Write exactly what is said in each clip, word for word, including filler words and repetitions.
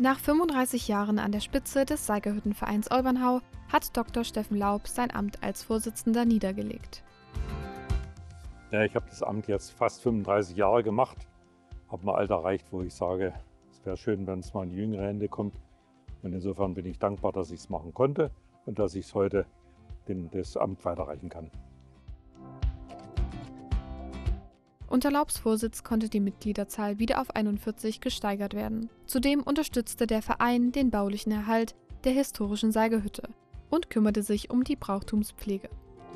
Nach fünfunddreißig Jahren an der Spitze des Saigerhüttenvereins Olbernhau hat Doktor Steffen Laub sein Amt als Vorsitzender niedergelegt. Ja, ich habe das Amt jetzt fast fünfunddreißig Jahre gemacht, habe ein Alter erreicht, wo ich sage, es wäre schön, wenn es mal in die jüngere Hände kommt. Und insofern bin ich dankbar, dass ich es machen konnte und dass ich es heute den, das Amt weiterreichen kann. Unter Laubs Vorsitz konnte die Mitgliederzahl wieder auf einundvierzig gesteigert werden. Zudem unterstützte der Verein den baulichen Erhalt der historischen Saigerhütte und kümmerte sich um die Brauchtumspflege.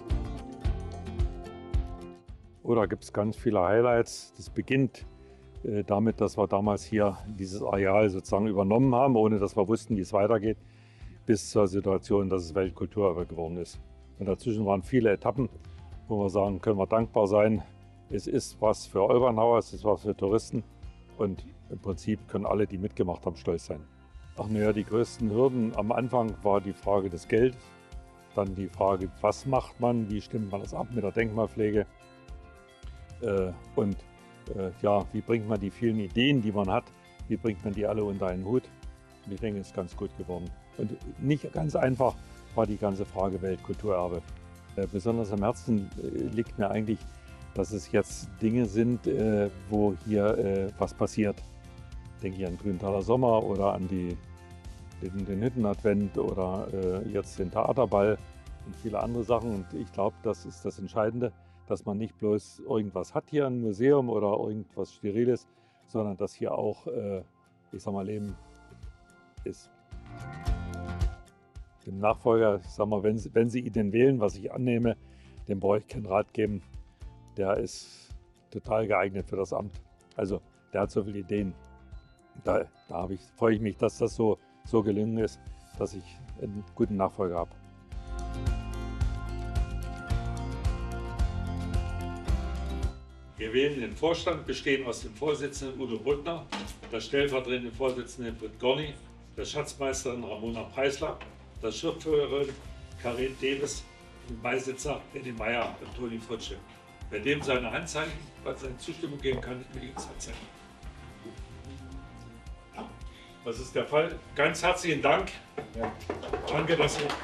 Oh, da gibt es ganz viele Highlights. Das beginnt äh, damit, dass wir damals hier dieses Areal sozusagen übernommen haben, ohne dass wir wussten, wie es weitergeht, bis zur Situation, dass es Weltkulturerbe geworden ist. Und dazwischen waren viele Etappen, wo wir sagen, können wir dankbar sein. Es ist was für Olbernhauer, es ist was für Touristen und im Prinzip können alle, die mitgemacht haben, stolz sein. Ach naja, die größten Hürden am Anfang war die Frage des Geldes, dann die Frage, was macht man, wie stimmt man das ab mit der Denkmalpflege äh, und äh, ja, wie bringt man die vielen Ideen, die man hat, wie bringt man die alle unter einen Hut. Und ich denke, es ist ganz gut geworden. Und nicht ganz einfach war die ganze Frage Weltkulturerbe. Äh, besonders am Herzen äh, liegt mir eigentlich, dass es jetzt Dinge sind, äh, wo hier äh, was passiert. Ich denke hier an Grüntaler Sommer oder an die, den, den Hüttenadvent oder äh, jetzt den Theaterball und viele andere Sachen. Und ich glaube, das ist das Entscheidende, dass man nicht bloß irgendwas hat hier, ein Museum oder irgendwas Steriles, sondern dass hier auch, äh, ich sag mal, Leben ist. Dem Nachfolger, ich sag mal, wenn, wenn Sie ihn denn wählen, was ich annehme, dem brauche ich keinen Rat geben. Der ist total geeignet für das Amt. Also der hat so viele Ideen. Da, da habe ich, freue ich mich, dass das so, so gelungen ist, dass ich einen guten Nachfolger habe. Wir wählen den Vorstand, bestehend aus dem Vorsitzenden Udo Brückner, der stellvertretende Vorsitzende Britt Gorni, der Schatzmeisterin Ramona Preisler, der Schriftführerin Karin Davis und Beisitzer Eddie Meyer und Toni Fritsche. Wer dem seine Hand zeigen, weil es seine Zustimmung geben kann, mit ihm Hand zeigen. Das ist der Fall. Ganz herzlichen Dank. Ja. Danke, dass ihr.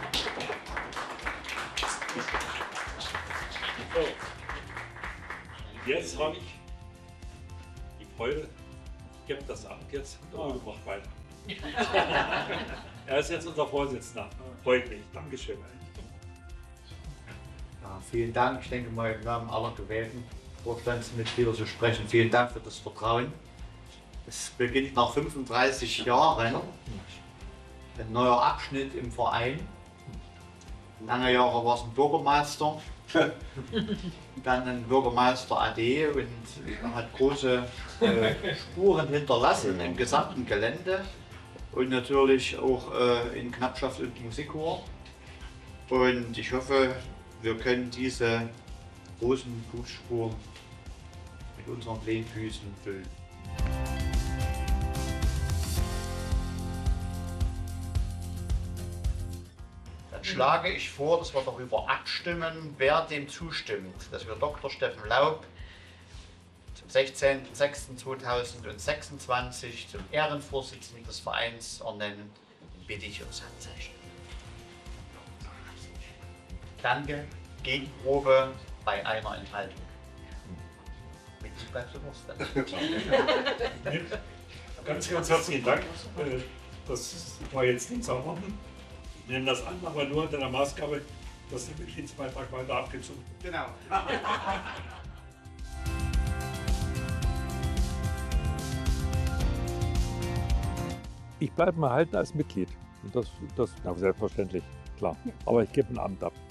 So. Jetzt habe ich die Freude, ich gebe das Amt jetzt und Udo macht weiter. Er ist jetzt unser Vorsitzender. Freut mich. Dankeschön. Ja, vielen Dank. Ich denke mal, im Namen aller gewählten Vorstandsmitglieder zu sprechen. Vielen Dank für das Vertrauen. Es beginnt nach fünfunddreißig Jahren ein neuer Abschnitt im Verein. Lange Jahre war es ein Bürgermeister, dann ein Bürgermeister A D und er hat große äh, Spuren hinterlassen im gesamten Gelände und natürlich auch äh, in Knappschaft und Musikchor. Und ich hoffe, wir können diese großen Fußspuren mit unseren kleinen Füßen füllen. Dann schlage ich vor, dass wir darüber abstimmen, wer dem zustimmt, dass wir Doktor Steffen Laub zum sechzehnten sechsten zweitausendsechsundzwanzig zum Ehrenvorsitzenden des Vereins ernennen. Dann bitte ich ums Handzeichen. Danke. Gegenprobe bei einer Enthaltung. Mit du bleibst du noch. Ganz, ganz herzlichen Dank. Das war jetzt nichts erwarten. Ich nehme das an, aber nur unter der Maßgabe, dass der Mitgliedsbeitrag weiter abgezogen wird. Genau. Ich bleibe mal halten als Mitglied. Und das, das ja, selbstverständlich, klar. Aber ich gebe ein Amt ab.